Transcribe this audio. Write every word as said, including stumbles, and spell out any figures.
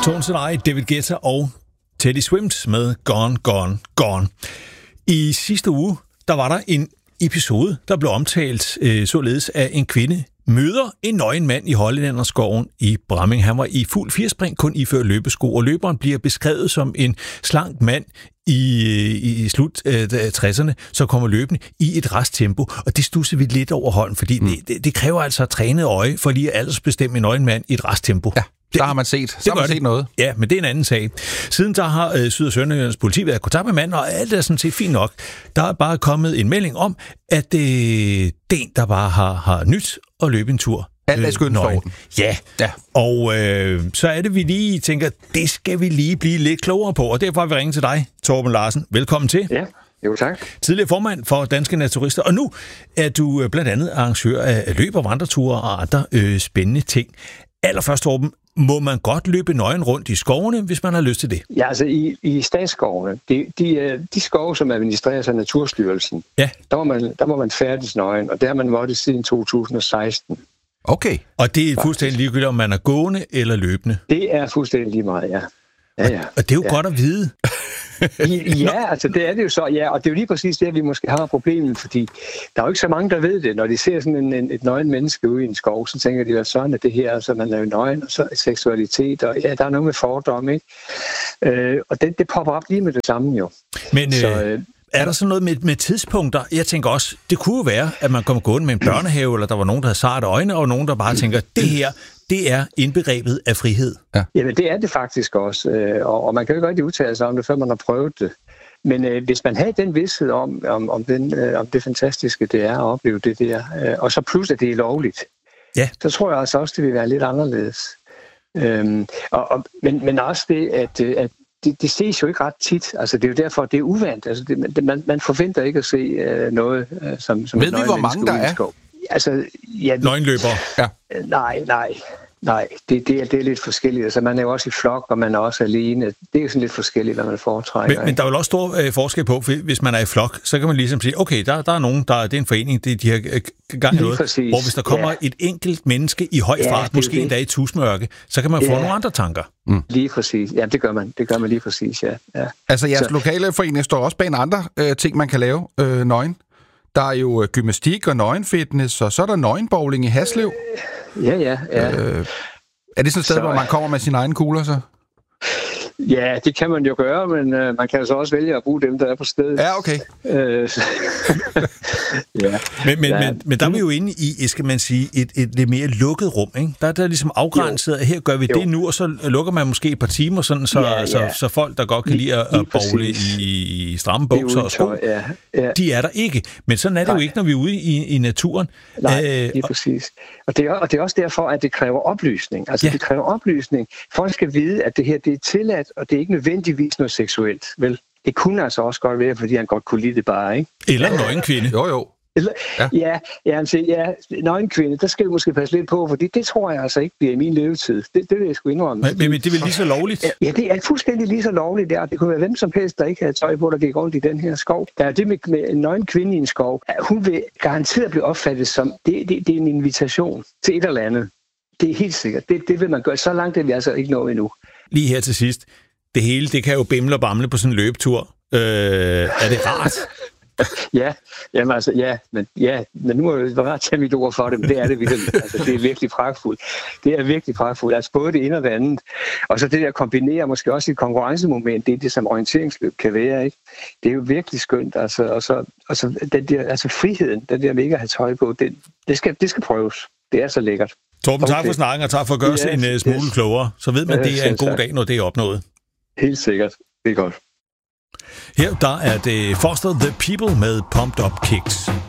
Tones and I, David Guetta og Teddy Swims med Gone, Gone, Gone. I sidste uge, der var der en episode, der blev omtalt øh, således af en kvinde møder en nøgen mand i Hollænderskoven i Bramming. Han var i fuld firspring, kun iført løbesko, og løberen bliver beskrevet som en slank mand i, i slut øh, tresserne, så kommer løbende i et rask tempo, og det stusser vi lidt over Holm, fordi mm. det, det, det kræver altså trænet øje for lige at aldersbestemme en nøgen mand i et rask tempo. Ja. Der har man set, så har man set noget. Ja, men det er en anden sag. Siden der har øh, Syd- og Sønderjyllands politi været i kontakt med manden, og alt er sådan set fint nok. Der er bare kommet en melding om, at øh, det er en, der bare har, har nyt at løbe en tur. Alt er skønt for orden. Ja, ja. Og øh, så er det, vi lige tænker, det skal vi lige blive lidt klogere på, og derfor vil vi ringe til dig, Torben Larsen. Velkommen til. Ja. Jo, tak. Tidligere formand for Danske Naturister, og nu er du blandt andet arrangør af løb- og vandreture og andre øh, spændende ting. Allerførst, Torben, må man godt løbe nøgen rundt i skovene, hvis man har lyst til det? Ja, altså i, i statsskovene, de, de, de skove, som administreres af Naturstyrelsen, ja. der, må man, der må man færdes nøgen, og det har man måttet siden to tusind og seksten. Okay. Og det er fuldstændig ligegyldigt, om man er gående eller løbende? Det er fuldstændig lige meget, ja. Ja, ja. Og det er jo ja. godt at vide. Ja, altså det er det jo så, ja, og det er jo lige præcis det, vi måske har problemet, fordi der er jo ikke så mange, der ved det. Når de ser sådan en, en, et nøgen menneske ude i en skov, så tænker de, hvad sådan er det her, altså man er jo nøgen, og så seksualitet, og ja, der er noget med fordom, ikke? Øh, og det, det popper op lige med det samme jo. Men så, øh, er der sådan noget med, med tidspunkter? Jeg tænker også, det kunne jo være, at man kommer gående med en børnehave, eller der var nogen, der havde sarte øjne, og nogen, der bare tænker, det her, det er indbegrebet af frihed. Ja. Jamen, det er det faktisk også, og, og man kan jo ikke rigtig udtale sig om det, før man har prøvet det. Men øh, hvis man har den vidsthed om, om, om, den, øh, om det fantastiske, det er at opleve det der, øh, og så plus, at det er lovligt, ja. så tror jeg altså også, det vil være lidt anderledes. Øhm, og, og, men, men også det, at, at det, det ses jo ikke ret tit. Altså, det er jo derfor, det er uvant. Altså, det, man, man forventer ikke at se øh, noget, øh, som, som ved vi, hvor mange der er? Altså, ja, nøgenløbere? Ja. Nej, nej. Nej, det, det, er, det er lidt forskelligt. Altså, man er jo også i flok, og man er også alene. Det er jo sådan lidt forskelligt, hvad man foretrækker. Men, men der er jo også stor øh, forskel på, hvis man er i flok, så kan man ligesom sige, okay, der, der er nogen, der det er en forening, det, de har øh, gang i noget. Præcis. Hvor hvis der kommer ja. et enkelt menneske i høj fart, ja, måske endda i tusmørke, så kan man få ja. nogle andre tanker. Mm. Lige præcis. Ja, det gør man. Det gør man lige præcis, ja. ja. Altså, jeres så. lokale forening står også bag andre øh, ting, man kan lave øh, nøgen. Der er jo øh, gymnastik og nøgenfitness, og så er der nøgenbowling i Haslev. Ja, ja, ja. Øh, Er det sådan et sted, så, hvor man kommer med sine egne kugler, så? Ja, det kan man jo gøre, men øh, man kan så også vælge at bruge dem, der er på stedet. Ja, okay. Øh, ja. Men, men, ja. men, men der er vi jo inde i, skal man sige, et, et lidt mere lukket rum, ikke? Der er der ligesom afgrænset, at her gør vi jo. det nu, og så lukker man måske et par timer, sådan, så, ja, ja. Så, så folk, der godt kan lide at, at bowle i, i stramme bukser og sko, ja, ja. de er der ikke. Men sådan er det Nej. jo ikke, når vi er ude i, i naturen. Nej, Æh, lige præcis. Og det, er, og det er også derfor, at det kræver oplysning. Altså, ja. det kræver oplysning. Folk skal vide, at det her, det er tilladt, og det er ikke nødvendigvis noget seksuelt, vel? Det kunne altså også godt være, fordi han godt kunne lide det bare, ikke? Eller en nøgenkvinde. Jo, jo. Ja, ja, ja, altså, ja nøgenkvinde, der skal vi måske passe lidt på, fordi det tror jeg altså ikke bliver i min levetid. Det, det vil jeg sgu indrømme. Men, men det er vel lige så lovligt? Ja, det er fuldstændig lige så lovligt der. Det kunne være hvem som helst, der ikke havde tøj på, der gik rundt i den her skov. Der er det med, med en nøgenkvinde i en skov. Hun vil garanteret blive opfattet som, det, det, det er en invitation til et eller andet. Det er helt sikkert. Det, det vil man gøre. Så langt er vi altså ikke nået endnu. Lige her til sidst. Det hele, det kan jo bimle og bamle på sådan en løbetur. Øh, er det rart? Ja, jamen altså, ja, men, ja, men nu må jeg bare tage mit ord for det, men det er det virkelig. Altså, det er virkelig pragtfuldt. Det er virkelig pragtfuldt. Altså både det ene og det andet. Og så det der kombinere måske også et konkurrencemoment, det er det, som orienteringsløb kan være, ikke? Det er jo virkelig skønt. Altså, og så, og så den der, altså friheden, den der med ikke at have tøj på, det, det, skal, det skal prøves. Det er så lækkert. Torben, tak for snakken, og tak for at gøre sig yes, en smule yes. klogere. Så ved man, at det er en god dag, når det er opnået. Helt sikkert. Det er godt. Her der er det Foster the People med Pumped Up Kicks.